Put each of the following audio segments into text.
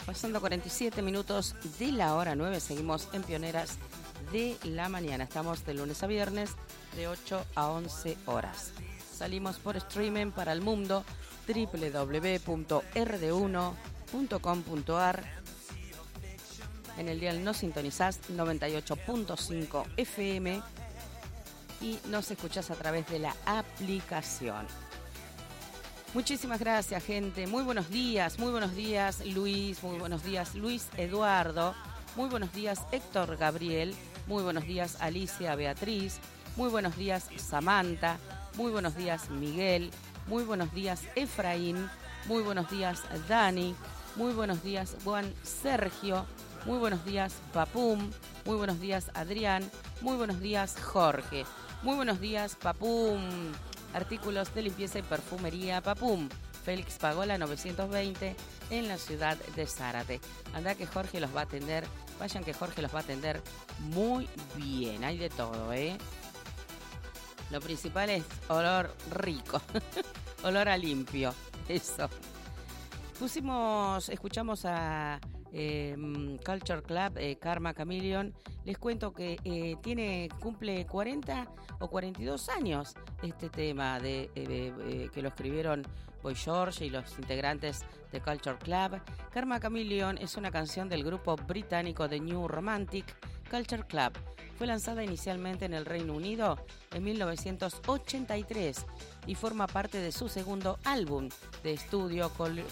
Pasando 47 minutos de la hora 9, seguimos en Pioneras de la Mañana. Estamos de lunes a viernes de 8 a 11 horas. Salimos por streaming para el mundo, www.rd1.com.ar. En el dial nos sintonizás 98.5 FM y nos escuchás a través de la aplicación. Muchísimas gracias, gente. Muy buenos días Luis, muy buenos días Luis Eduardo, muy buenos días Héctor Gabriel, muy buenos días Alicia Beatriz, muy buenos días Samantha, muy buenos días Miguel, muy buenos días Efraín, muy buenos días Dani, muy buenos días Juan Sergio, muy buenos días Papum, muy buenos días Adrián, muy buenos días Jorge, muy buenos días Papum. Artículos de limpieza y perfumería Papum, Félix Pagola 920 en la ciudad de Zárate. Anda que Jorge los va a atender, vayan que Jorge los va a atender muy bien, hay de todo, ¿eh? Lo principal es olor rico, olor a limpio, eso. Escuchamos a Culture Club, Karma Chameleon. Les cuento que cumple 40 o 42 años este tema que lo escribieron Boy George y los integrantes de Culture Club. Karma Chameleon es una canción del grupo británico The New Romantic Culture Club. Fue lanzada inicialmente en el Reino Unido en 1983 y forma parte de su segundo álbum de estudio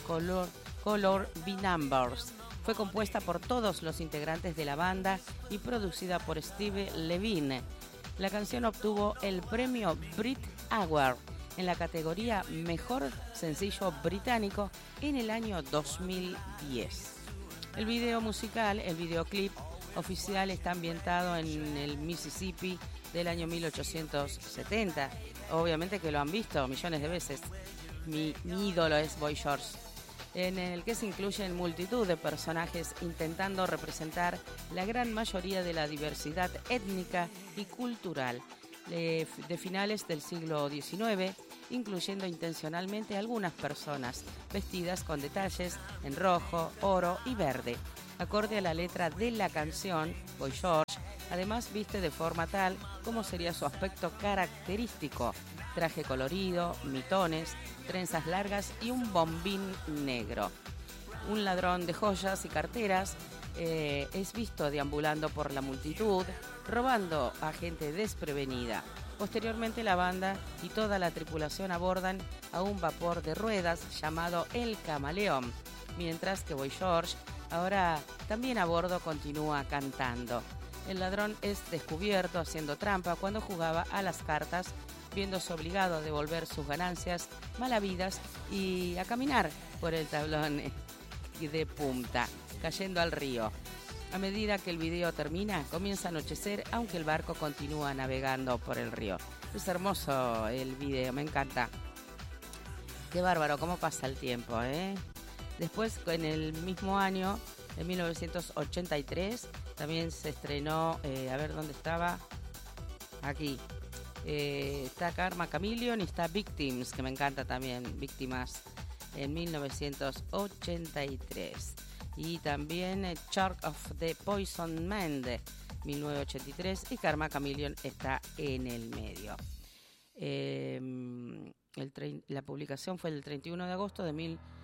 Color Be Numbers. Fue compuesta por todos los integrantes de la banda y producida por Steve Levine. La canción obtuvo el premio Brit Award en la categoría Mejor Sencillo Británico en el año 2010. El videoclip oficial está ambientado en el Mississippi del año 1870. Obviamente que lo han visto millones de veces. Mi ídolo es Boy George, en el que se incluyen multitud de personajes intentando representar la gran mayoría de la diversidad étnica y cultural de finales del siglo XIX, incluyendo intencionalmente algunas personas vestidas con detalles en rojo, oro y verde. Acorde a la letra de la canción, Boy George además viste de forma tal como sería su aspecto característico: traje colorido, mitones, trenzas largas y un bombín negro. Un ladrón de joyas y carteras es visto deambulando por la multitud, robando a gente desprevenida. Posteriormente, la banda y toda la tripulación abordan a un vapor de ruedas llamado El Camaleón, mientras que Boy George, ahora también a bordo, continúa cantando. El ladrón es descubierto haciendo trampa cuando jugaba a las cartas, viéndose obligado a devolver sus ganancias malavidas y a caminar por el tablón de punta, cayendo al río. A medida que el video termina, comienza a anochecer, aunque el barco continúa navegando por el río. Es hermoso el video, me encanta. Qué bárbaro, cómo pasa el tiempo, ¿eh? Después, en el mismo año, en 1983, también se estrenó, a ver dónde estaba, aquí. Está Karma Chameleon y está Victims, que me encanta también, Víctimas, en 1983. Y también Shark of the Poison Man de 1983, y Karma Chameleon está en el medio. La publicación fue el 31 de agosto de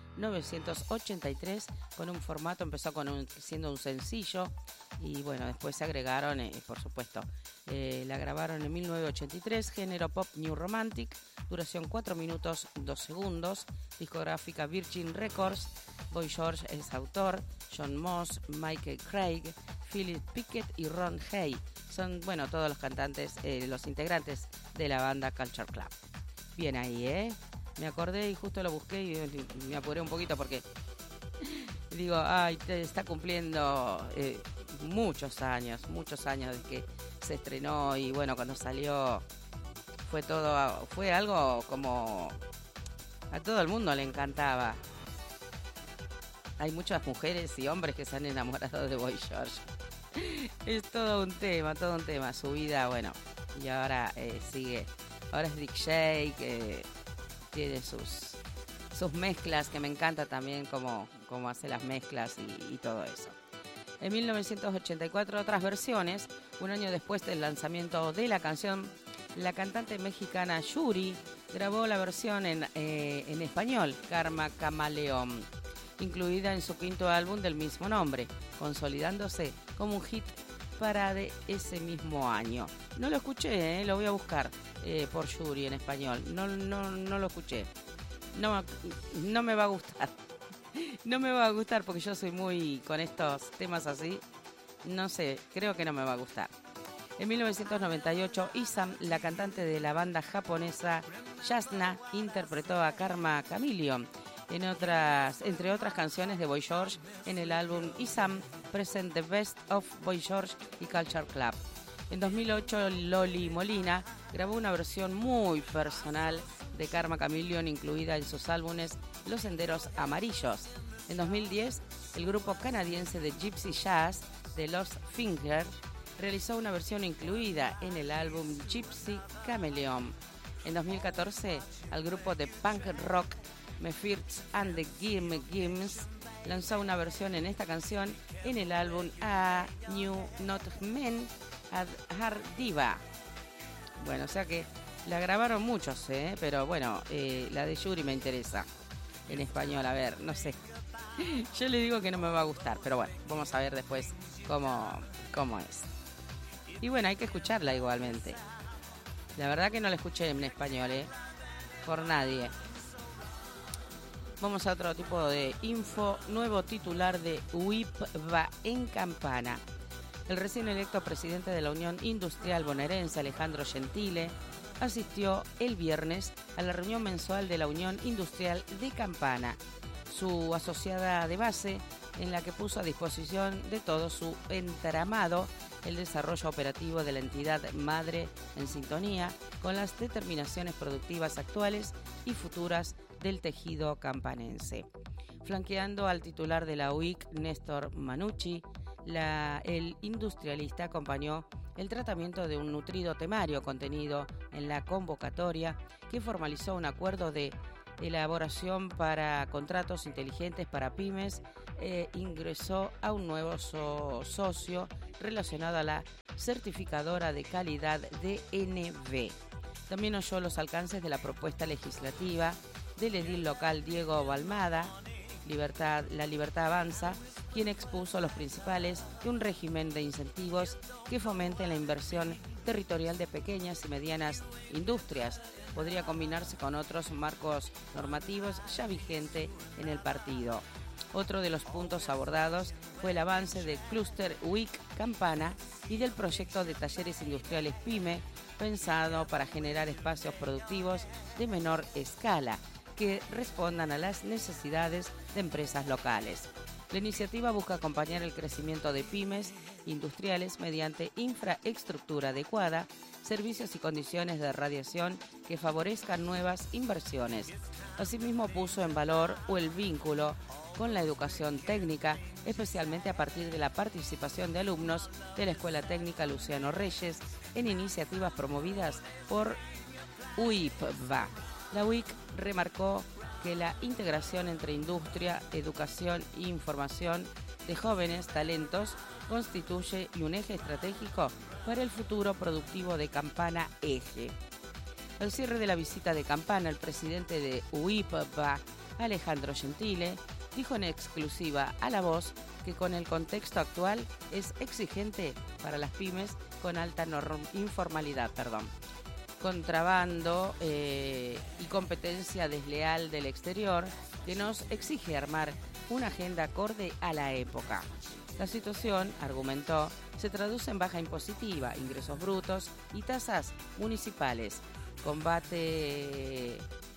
1983 con un formato, empezó siendo un sencillo y bueno, después se agregaron, por supuesto, la grabaron en 1983, género pop New Romantic, duración 4 minutos 2 segundos, discográfica Virgin Records. Boy George es autor, John Moss, Michael Craig, Philip Pickett y Ron Hay son, bueno, todos los cantantes, los integrantes de la banda Culture Club. Bien ahí, me acordé y justo lo busqué y me apuré un poquito porque digo, está cumpliendo muchos años de que se estrenó, y bueno, cuando salió fue algo como a todo el mundo le encantaba. Hay muchas mujeres y hombres que se han enamorado de Boy George. Es todo un tema, su vida, bueno, y ahora sigue. Ahora es DJ, que tiene sus sus mezclas, que me encanta también cómo hace las mezclas y todo eso. En 1984, otras versiones. Un año después del lanzamiento de la canción, la cantante mexicana Yuri grabó la versión en español, Karma Camaleón, incluida en su quinto álbum del mismo nombre, consolidándose como un hit para de ese mismo año. No lo escuché, lo voy a buscar por Yuri en español. No lo escuché. No me va a gustar. No me va a gustar porque yo soy muy con estos temas así. No sé, creo que no me va a gustar. En 1998, Isam, la cantante de la banda japonesa Yasna, interpretó a Karma Chameleon entre otras canciones de Boy George en el álbum Isam Present the Best of Boy George y Culture Club. En 2008, Loli Molina grabó una versión muy personal de Karma Chameleon incluida en sus álbumes Los Senderos Amarillos. En 2010, el grupo canadiense de Gypsy Jazz de Lost Finger realizó una versión incluida en el álbum Gypsy Chameleon. En 2014, el grupo de punk rock Mefirts and the Gims lanzó una versión en esta canción en el álbum A New Not Men at Hard Diva. Bueno, o sea que la grabaron muchos, pero bueno, la de Yuri me interesa. En español, a ver, no sé. Yo le digo que no me va a gustar, pero bueno, vamos a ver después cómo es. Y bueno, hay que escucharla igualmente. La verdad que no la escuché en español, por nadie. Vamos a otro tipo de info. Nuevo titular de UIP va en Campana. El recién electo presidente de la Unión Industrial Bonaerense, Alejandro Gentile, asistió el viernes a la reunión mensual de la Unión Industrial de Campana, su asociada de base, en la que puso a disposición de todo su entramado el desarrollo operativo de la entidad madre en sintonía con las determinaciones productivas actuales y futuras del tejido campanense. Flanqueando al titular de la UIC, Néstor Manucci, el industrialista acompañó el tratamiento de un nutrido temario contenido en la convocatoria que formalizó un acuerdo de elaboración para contratos inteligentes para pymes e ingresó a un nuevo socio relacionado a la certificadora de calidad DNV. También oyó los alcances de la propuesta legislativa del edil local Diego Balmada, La Libertad Avanza, quien expuso los principales de un régimen de incentivos que fomenten la inversión territorial de pequeñas y medianas industrias. Podría combinarse con otros marcos normativos ya vigentes en el partido. Otro de los puntos abordados fue el avance del clúster UIC Campana y del proyecto de talleres industriales PYME, pensado para generar espacios productivos de menor escala que respondan a las necesidades de empresas locales. La iniciativa busca acompañar el crecimiento de pymes industriales mediante infraestructura adecuada, servicios y condiciones de radiación que favorezcan nuevas inversiones. Asimismo, puso en valor el vínculo con la educación técnica, especialmente a partir de la participación de alumnos de la Escuela Técnica Luciano Reyes en iniciativas promovidas por UIPVA. La UIC remarcó que la integración entre industria, educación e información de jóvenes talentos constituye un eje estratégico para el futuro productivo de Campana Eje. Al cierre de la visita de Campana, el presidente de UIPVA, Alejandro Gentile, dijo en exclusiva a La Voz que con el contexto actual es exigente para las pymes con alta informalidad, contrabando y competencia desleal del exterior que nos exige armar una agenda acorde a la época. La situación, argumentó, se traduce en baja impositiva, ingresos brutos y tasas municipales. Combate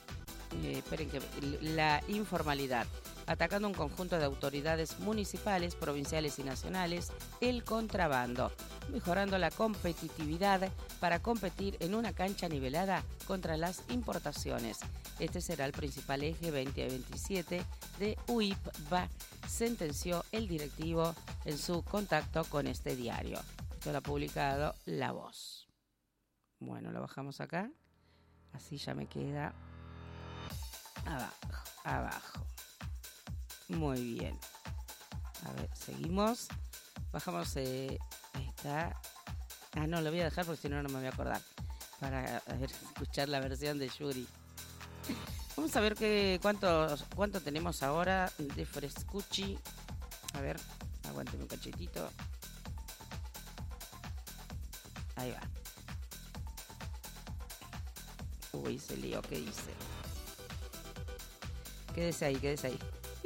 la informalidad, atacando un conjunto de autoridades municipales, provinciales y nacionales, el contrabando, mejorando la competitividad para competir en una cancha nivelada contra las importaciones. Este será el principal eje 2027 de UIPVA, sentenció el directivo en su contacto con este diario. Esto lo ha publicado La Voz. Bueno, lo bajamos acá, así ya me queda abajo. Muy bien. A ver, seguimos. Bajamos, ahí está. No, lo voy a dejar porque si no, no me voy a acordar. Para escuchar la versión de Yuri. Vamos a ver cuánto tenemos ahora de Frescucci. A ver, aguánteme un cachetito. Ahí va. Uy, se lío, ¿qué hice? Quédese ahí.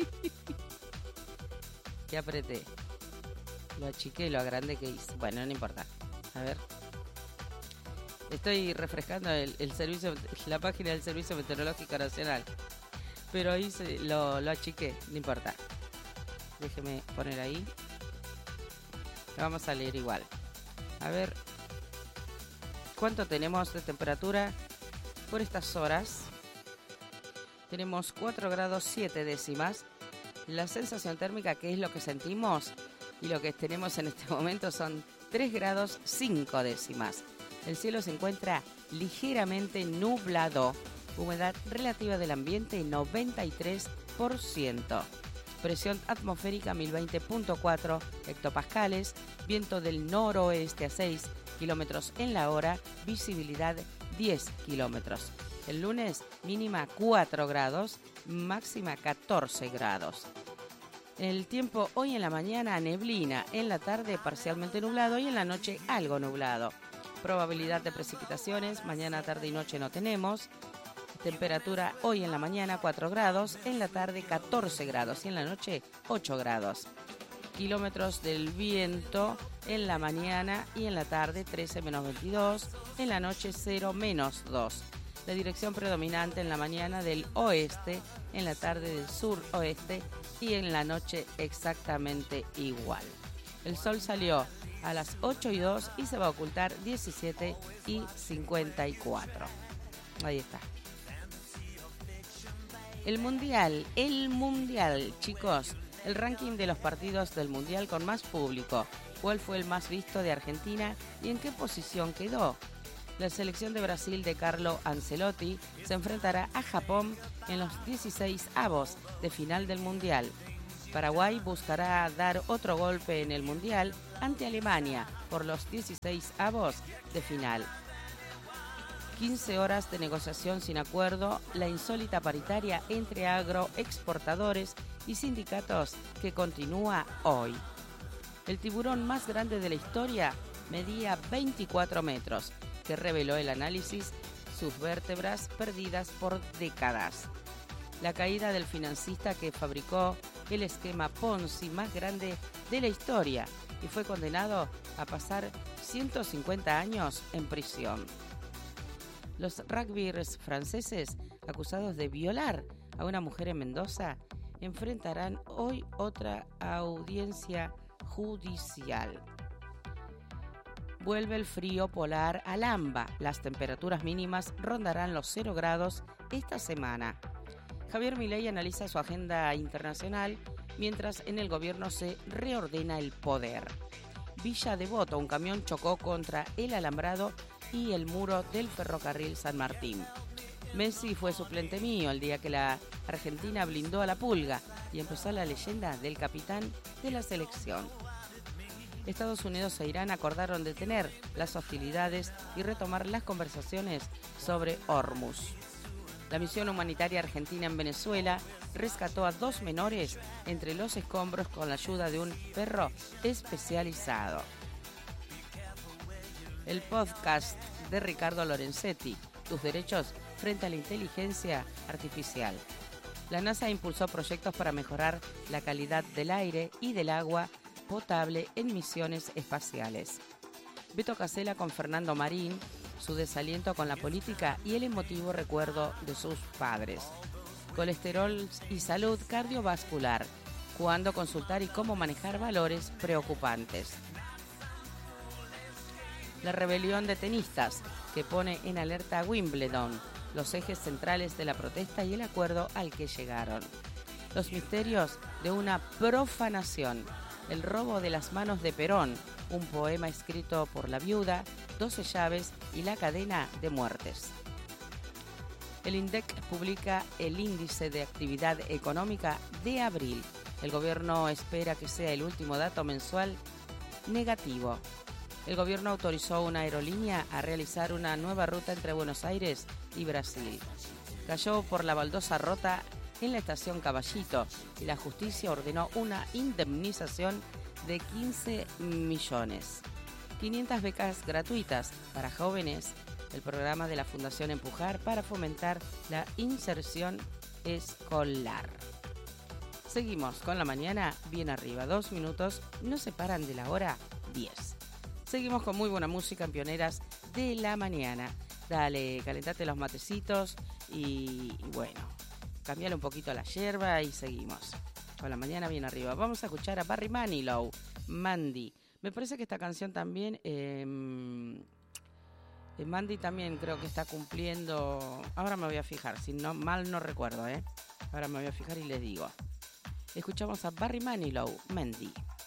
¿Qué apreté? Lo achiqué y lo agrandé, ¿qué hice? Bueno, no importa. A ver. Estoy refrescando el servicio, la página del Servicio Meteorológico Nacional. Pero ahí lo achiqué, no importa. Déjeme poner ahí. Lo vamos a leer igual. A ver. ¿Cuánto tenemos de temperatura por estas horas? Tenemos 4 grados 7 décimas. La sensación térmica, que es lo que sentimos y lo que tenemos en este momento, son 3 grados 5 décimas. El cielo se encuentra ligeramente nublado. Humedad relativa del ambiente 93%. Presión atmosférica 1020.4 hectopascales. Viento del noroeste a 6 kilómetros en la hora. Visibilidad 10 kilómetros. El lunes mínima 4 grados, máxima 14 grados. El tiempo hoy en la mañana neblina, en la tarde parcialmente nublado y en la noche algo nublado. Probabilidad de precipitaciones, mañana, tarde y noche no tenemos. Temperatura hoy en la mañana 4 grados, en la tarde 14 grados y en la noche 8 grados. Kilómetros del viento en la mañana y en la tarde 13 menos 22, en la noche 0 menos 2. La dirección predominante en la mañana del oeste, en la tarde del suroeste y en la noche exactamente igual. El sol salió a las 8:02 y se va a ocultar 17:54. Ahí está. El mundial, chicos. El ranking de los partidos del mundial con más público. ¿Cuál fue el más visto de Argentina y en qué posición quedó? La selección de Brasil de Carlo Ancelotti se enfrentará a Japón en los 16avos de final del mundial. Paraguay buscará dar otro golpe en el mundial ante Alemania por los 16avos de final. 15 horas de negociación sin acuerdo, la insólita paritaria entre agroexportadores y sindicatos que continúa hoy. El tiburón más grande de la historia medía 24 metros, que reveló el análisis sus vértebras perdidas por décadas. La caída del financista que fabricó el esquema Ponzi más grande de la historia y fue condenado a pasar 150 años en prisión. Los rugbyers franceses, acusados de violar a una mujer en Mendoza, enfrentarán hoy otra audiencia judicial. Vuelve el frío polar al AMBA. Las temperaturas mínimas rondarán los 0 grados esta semana. Javier Milei analiza su agenda internacional mientras en el gobierno se reordena el poder. Villa Devoto, un camión chocó contra el alambrado y el muro del ferrocarril San Martín. Messi fue suplente mío el día que la Argentina blindó a la Pulga y empezó la leyenda del capitán de la selección. Estados Unidos e Irán acordaron detener las hostilidades y retomar las conversaciones sobre Hormuz. La misión humanitaria argentina en Venezuela rescató a 2 menores entre los escombros con la ayuda de un perro especializado. El podcast de Ricardo Lorenzetti, Tus derechos frente a la inteligencia artificial. La NASA impulsó proyectos para mejorar la calidad del aire y del agua potable en misiones espaciales. Beto Casella con Fernando Marín, su desaliento con la política y el emotivo recuerdo de sus padres. Colesterol y salud cardiovascular, cuándo consultar y cómo manejar valores preocupantes. La rebelión de tenistas, que pone en alerta a Wimbledon, los ejes centrales de la protesta y el acuerdo al que llegaron. Los misterios de una profanación, el robo de las manos de Perón, un poema escrito por la viuda, 12 llaves y la cadena de muertes. El INDEC publica el índice de actividad económica de abril. El gobierno espera que sea el último dato mensual negativo. El gobierno autorizó una aerolínea a realizar una nueva ruta entre Buenos Aires y Brasil. Cayó por la baldosa rota en la estación Caballito y la justicia ordenó una indemnización de 15 millones. 500 becas gratuitas para jóvenes. El programa de la Fundación Empujar para fomentar la inserción escolar. Seguimos con la mañana bien arriba. 2 minutos nos separan de la hora 10. Seguimos con muy buena música en Pioneras de la Mañana. Dale, calentate los matecitos y bueno, cambiale un poquito la yerba y seguimos con la mañana bien arriba. Vamos a escuchar a Barry Manilow, Mandy. Me parece que esta canción también... Mandy también creo que está cumpliendo... Ahora me voy a fijar, si no mal no recuerdo, Ahora me voy a fijar y les digo. Escuchamos a Barry Manilow, Mandy.